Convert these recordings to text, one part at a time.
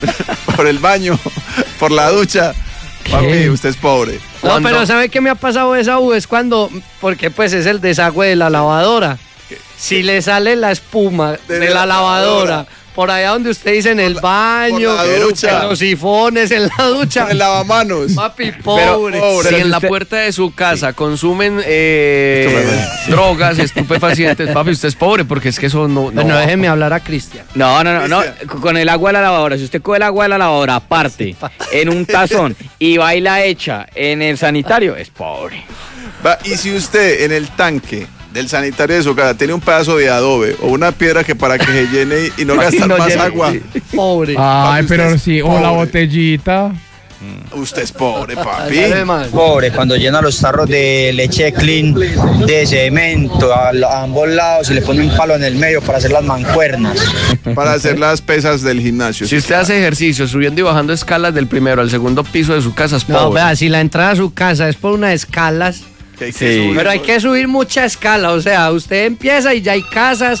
por el baño, por la ducha. Papi, usted es pobre. No, pero ¿sabe qué me ha pasado esa U? Es cuando, porque pues es el desagüe de la lavadora. Si le sale la espuma de la lavadora por allá donde usted dice en el baño, en los sifones, en la ducha. En el lavamanos. Papi, pobre. Si en la puerta de su casa consumen drogas, estupefacientes, papi, usted es pobre porque es que eso no. No, déjeme hablar a Cristian. No. Con el agua de la lavadora, si usted coge el agua de la lavadora aparte, en un tazón y va y la echa en el sanitario, es pobre. Y si usted en el tanque del sanitario de su casa tiene un pedazo de adobe o una piedra que para que se llene y no gastar más agua. Pobre. Ay, pero sí, o la botellita. Usted es pobre, papi. Pobre, cuando llena los tarros de leche clean, de cemento, a ambos lados y le pone un palo en el medio para hacer las mancuernas. Para hacer las pesas del gimnasio. Si usted hace ejercicio subiendo y bajando escalas del primero al segundo piso de su casa, es pobre. No, vea, si la entrada a su casa es por unas escalas. Sí. Pero hay que subir mucha escala, o sea, usted empieza y ya hay casas,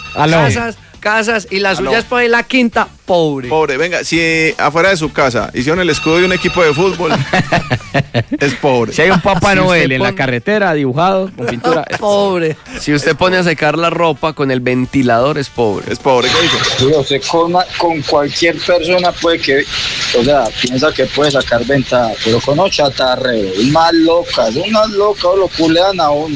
y la suya es por ahí la quinta, pobre. Pobre, venga, si afuera de su casa hicieron el escudo de un equipo de fútbol, es pobre. Si hay un Papá Noel en la carretera dibujado con pintura, es pobre. Si usted pone a secar la ropa con el ventilador, es pobre. Es pobre, ¿qué dice? Usted con cualquier persona puede que, o sea, piensa que puede sacar ventaja, pero con los chatarreros, unas locas lo culean a uno.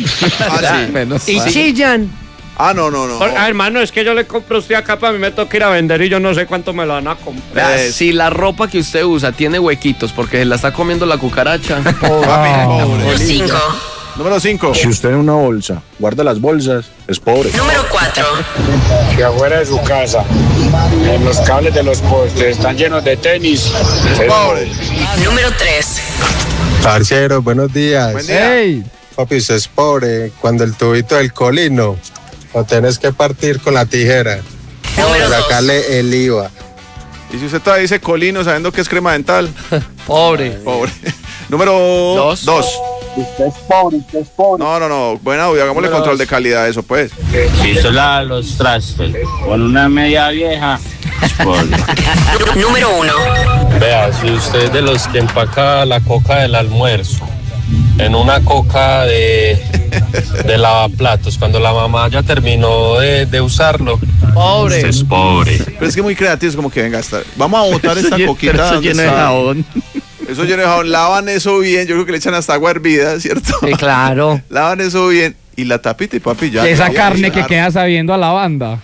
Y chillan. No. Hermano, es que yo le compro a usted acá, para mí me toca ir a vender y yo no sé cuánto me lo van a comprar. Si la ropa que usted usa tiene huequitos porque se la está comiendo la cucaracha. Pobre. 5. Número 5. Si usted en una bolsa guarda las bolsas, es pobre. Número 4. Si afuera de su casa, en los cables de los postes están llenos de tenis, es pobre. Número 3. Parcero, buenos días. Buen día. Hey. Papi, usted es pobre cuando el tubito del colino lo tienes que partir con la tijera. Número 2. Sacarle el IVA. Y si usted todavía dice colino sabiendo que es crema dental, Pobre. Número 2. Usted es pobre. No. Bueno, hagámosle control de calidad a eso, pues. si se lava los trastes con una media vieja, es pobre. Número 1. Vea, si usted es de los que empaca la coca del almuerzo en una coca de lavaplatos, cuando la mamá ya terminó de usarlo, Pobre. usted es pobre. Pero es que muy creativo, es como que venga, vamos a botar esta coquita. Eso lleno de jabón. Eso lleno de jabón, lavan eso bien, yo creo que le echan hasta agua hervida, ¿cierto? Sí, claro. Lavan eso bien y la tapita y papi ya. Esa carne que queda sabiendo a lavanda.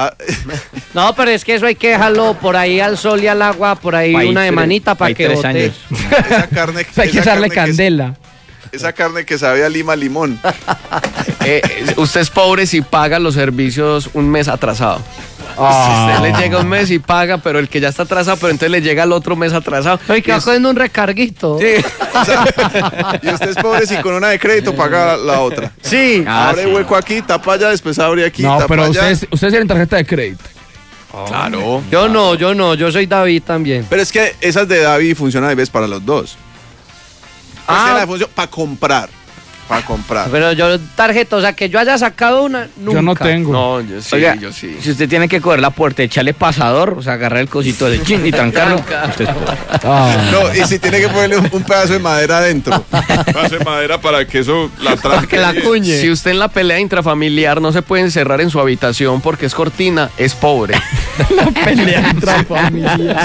No, pero es que eso hay que dejarlo por ahí al sol y al agua, por ahí una de manita para que bote. Esa carne. Hay que echarle candela. Esa carne que sabe a lima limón. Usted es pobre si paga los servicios un mes atrasado. Usted le llega un mes y paga, pero el que ya está atrasado, pero entonces le llega el otro mes atrasado. Oye, que va cogiendo un recarguito. Sí. Y usted es pobre si con una de crédito paga la otra. Sí. Abre hueco aquí, tapa allá, después abre aquí, No, tapa pero allá. ustedes tienen tarjeta de crédito. Claro. Yo no, yo soy David también. Pero es que esas de David funcionan a veces para los dos. Para comprar. Pero yo tarjeta, o sea, que yo haya sacado una, nunca. Yo no tengo. No, yo sí, Oiga, yo sí. Si usted tiene que coger la puerta, echarle pasador, o sea, agarrar el cosito de chin y trancarlo, usted es pobre. No, y si tiene que ponerle un pedazo de madera adentro. Un pedazo de madera para que eso la tranque. Que la cuñe. Si usted en la pelea intrafamiliar no se puede encerrar en su habitación porque es cortina, es pobre. La pelea intrafamiliar.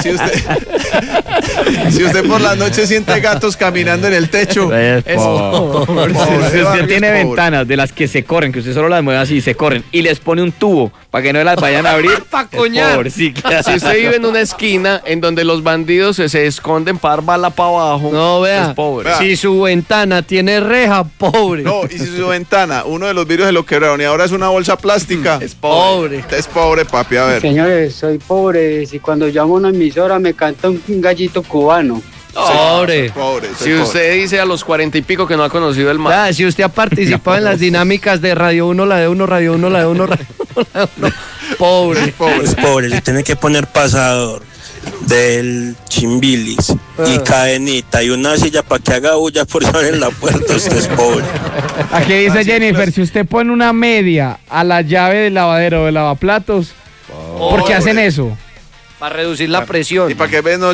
Si usted por la noche siente gatos caminando en el techo, es pobre. Si usted tiene pobre. ventanas de las que se corren, que usted solo las mueve así y se corren, y les pone un tubo para que no las vayan a abrir, Pa' coñar. pobre, sí, claro. Si usted vive en una esquina en donde los bandidos se esconden para dar bala para abajo, No, vea. es pobre. Vea. Si su ventana tiene reja, pobre. no, y si su ventana, uno de los vidrios se lo quebraron y ahora es una bolsa plástica, Es pobre. Usted es pobre, papi, a ver. Señores, soy pobre. Si cuando llamo a una emisora me canta un gallito cubano. Pobre. Pobre. Si usted dice a los 40 y pico que no ha conocido el mar. Ya, si usted ha participado en las dinámicas de Radio 1, la de 1, Radio 1, la de 1, Radio 1, la de 1. Pobre. Es pobre, le tiene que poner pasador del chimbilis y cadenita y una silla para que haga bulla por sobre en la puerta, usted es pobre. Aquí dice Jennifer, si usted pone una media a la llave del lavadero o del lavaplatos, ¿por qué hacen eso? Para reducir la presión. Y para que ven, no